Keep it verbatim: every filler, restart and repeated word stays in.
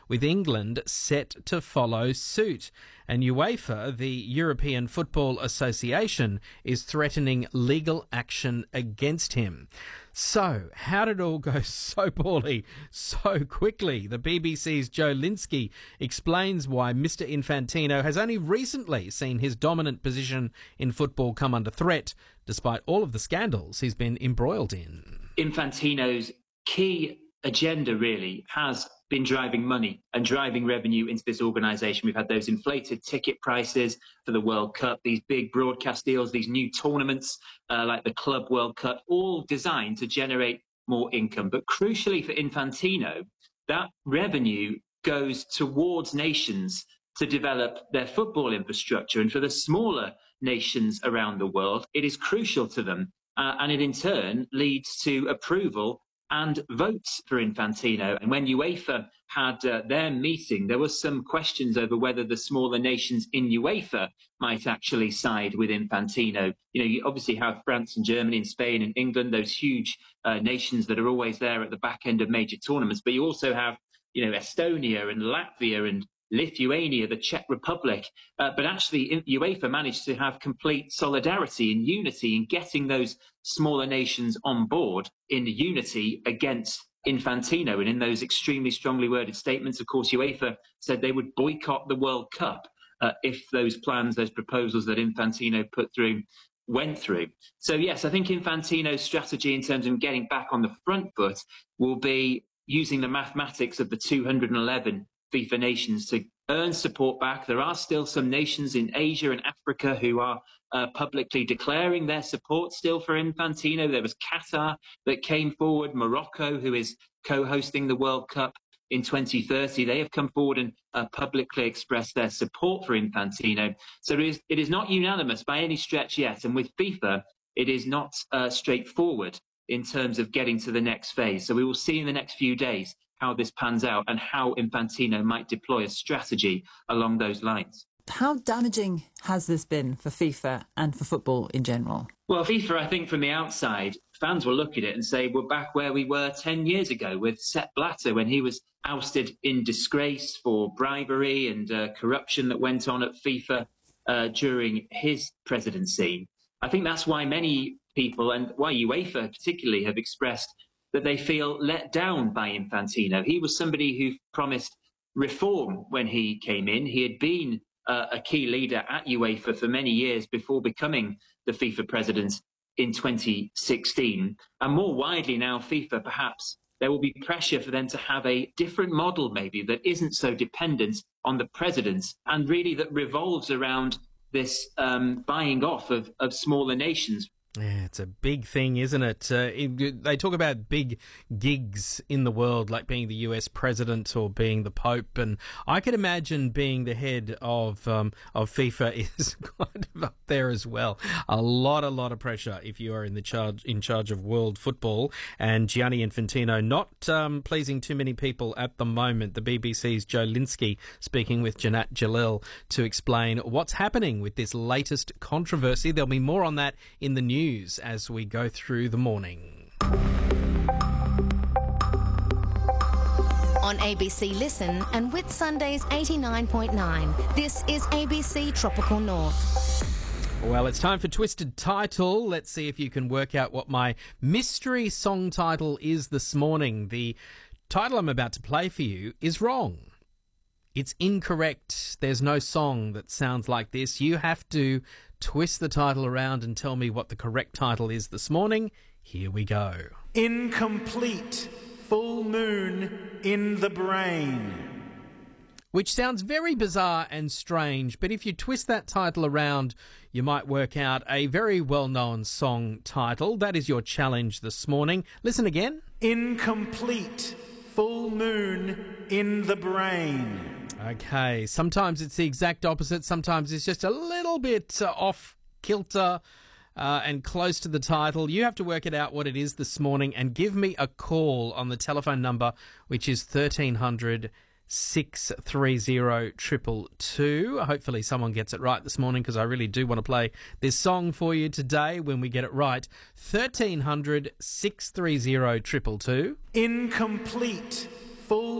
with England set to follow suit. And UEFA, the European Football Association, is threatening legal action against him. So, how did it all go so poorly so quickly? The B B C's Joe Linsky explains why Mister Infantino has only recently seen his dominant position in football come under threat, despite all of the scandals he's been embroiled in. Infantino's key agenda really has been driving money and driving revenue into this organisation. We've had those inflated ticket prices for the World Cup, these big broadcast deals, these new tournaments uh, like the Club World Cup, all designed to generate more income. But crucially for Infantino, that revenue goes towards nations to develop their football infrastructure. And for the smaller nations around the world, it is crucial to them. Uh, and it in turn leads to approval and votes for Infantino. And when UEFA had uh, their meeting, there was some questions over whether the smaller nations in UEFA might actually side with Infantino. You know, you obviously have France and Germany and Spain and England, those huge uh, nations that are always there at the back end of major tournaments. But you also have, you know, Estonia and Latvia and Lithuania, the Czech Republic, uh, but actually UEFA managed to have complete solidarity and unity in getting those smaller nations on board in unity against Infantino. And in those extremely strongly worded statements, of course, UEFA said they would boycott the World Cup uh, if those plans, those proposals that Infantino put through went through. So yes, I think Infantino's strategy in terms of getting back on the front foot will be using the mathematics of the two hundred eleven FIFA nations to earn support back. There are still some nations in Asia and Africa who are uh, publicly declaring their support still for Infantino. There was Qatar that came forward, Morocco, who is co-hosting the World Cup in twenty thirty. They have come forward and uh, publicly expressed their support for Infantino. So it is, it is not unanimous by any stretch yet. And with FIFA, it is not uh, straightforward in terms of getting to the next phase. So we will see in the next few days how this pans out and how Infantino might deploy a strategy along those lines. How damaging has this been for FIFA and for football in general? Well, FIFA, I think from the outside, fans will look at it and say, we're back where we were ten years ago with Sepp Blatter when he was ousted in disgrace for bribery and uh, corruption that went on at FIFA uh, during his presidency. I think that's why many people, and why UEFA particularly, have expressed that they feel let down by Infantino. He was somebody who promised reform when he came in. He had been uh, a key leader at UEFA for many years before becoming the FIFA president in twenty sixteen. And more widely now, FIFA, perhaps, there will be pressure for them to have a different model maybe that isn't so dependent on the president and really that revolves around this um, buying off of, of smaller nations. Yeah, it's a big thing, isn't it? Uh, it? They talk about big gigs in the world, like being the U S president or being the Pope, and I could imagine being the head of um, of FIFA is kind of up there as well. A lot, a lot of pressure if you are in the charge in charge of world football. And Gianni Infantino not um, pleasing too many people at the moment. The B B C's Joe Linsky speaking with Janat Jalil to explain what's happening with this latest controversy. There'll be more on that in the news as we go through the morning. On A B C Listen and with Sundays eighty-nine point nine, this is A B C Tropical North. Well, it's time for Twisted Title. Let's see if you can work out what my mystery song title is this morning. The title I'm about to play for you is wrong. It's incorrect. There's no song that sounds like this. You have to twist the title around and tell me what the correct title is this morning. Here we go. Incomplete. Full moon in the brain. Which sounds very bizarre and strange, but if you twist that title around, you might work out a very well-known song title. That is your challenge this morning. Listen again. Incomplete. Full moon in the brain. Okay, sometimes it's the exact opposite. Sometimes it's just a little bit uh, off kilter uh, and close to the title. You have to work it out what it is this morning and give me a call on the telephone number, which is thirteen hundred, six three zero, two two two. Hopefully someone gets it right this morning because I really do want to play this song for you today when we get it right. thirteen hundred, six three zero, two two two. Incomplete. Full